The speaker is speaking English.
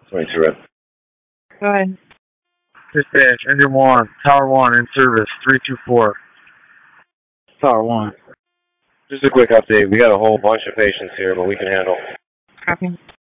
22 Red. Go ahead. Dispatch, engine 1, Tower 1 in service, 324. Tower 1. Just a quick update. We got a whole bunch of patients here, but we can handle. Copy.